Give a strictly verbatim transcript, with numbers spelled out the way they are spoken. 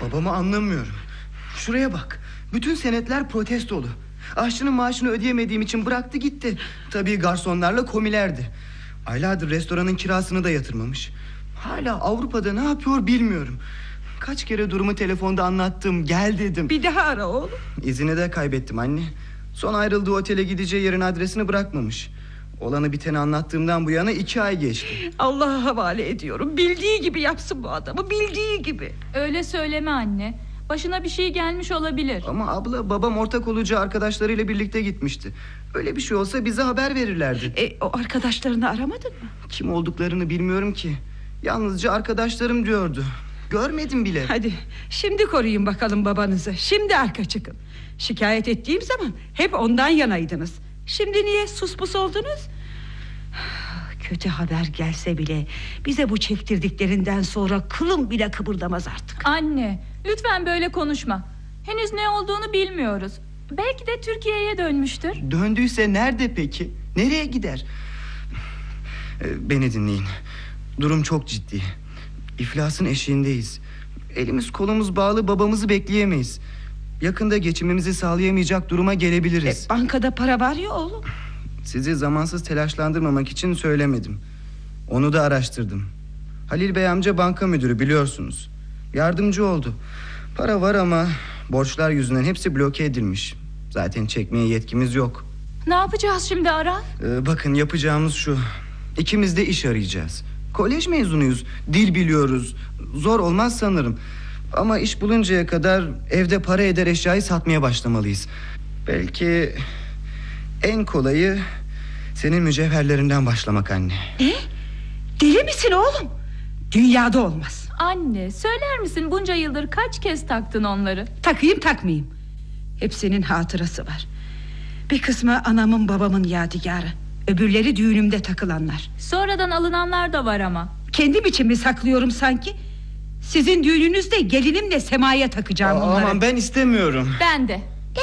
Babamı anlamıyorum. Şuraya bak. Bütün senetler protestolu. Aşçının maaşını ödeyemediğim için bıraktı gitti. Tabii garsonlarla komilerdi. Aylardır restoranın kirasını da yatırmamış. Hala Avrupa'da ne yapıyor bilmiyorum. Kaç kere durumu telefonda anlattım, gel dedim. Bir daha ara oğlum. İzini de kaybettim anne. Son ayrıldığı otele gideceği yerin adresini bırakmamış. Olanı biteni anlattığımdan bu yana iki ay geçti. Allah'a havale ediyorum. Bildiği gibi yapsın bu adamı, bildiği gibi. Öyle söyleme anne. Başına bir şey gelmiş olabilir. Ama abla, babam ortak olacağı arkadaşlarıyla birlikte gitmişti. Öyle bir şey olsa bize haber verirlerdi. E, o arkadaşlarını aramadın mı? Kim olduklarını bilmiyorum ki. Yalnızca arkadaşlarım diyordu. Görmedim bile. Hadi şimdi koruyun bakalım babanızı. Şimdi arka çıkın. Şikayet ettiğim zaman hep ondan yanaydınız. Şimdi niye sus pus oldunuz? Kötü haber gelse bile bize bu çektirdiklerinden sonra kılım bile kıpırdamaz artık. Anne, lütfen böyle konuşma. Henüz ne olduğunu bilmiyoruz. Belki de Türkiye'ye dönmüştür. Döndüyse nerede peki? Nereye gider? Ee, Beni dinleyin. Durum çok ciddi. İflasın eşiğindeyiz. Elimiz kolumuz bağlı, babamızı bekleyemeyiz. Yakında geçimimizi sağlayamayacak duruma gelebiliriz. E, bankada para var ya oğlum. Sizi zamansız telaşlandırmamak için söylemedim. Onu da araştırdım. Halil Bey amca banka müdürü, biliyorsunuz. Yardımcı oldu. Para var ama borçlar yüzünden hepsi bloke edilmiş. Zaten çekmeye yetkimiz yok. Ne yapacağız şimdi Aral? Ee, bakın, yapacağımız şu. İkimiz de iş arayacağız. Kolej mezunuyuz, dil biliyoruz. Zor olmaz sanırım. Ama iş buluncaya kadar evde para eder eşyayı satmaya başlamalıyız. Belki en kolayı senin mücevherlerinden başlamak anne. E? Deli misin oğlum? Dünyada olmaz. Anne, söyler misin bunca yıldır kaç kez taktın onları? Takayım takmayayım, hepsinin hatırası var. Bir kısmı anamın babamın yadigarı. Öbürleri düğünümde takılanlar. Sonradan alınanlar da var ama. Kendim için mi saklıyorum sanki? Sizin düğününüzde gelinimle Sema'ya takacağım Aa, bunları. Aman ben istemiyorum. Ben de.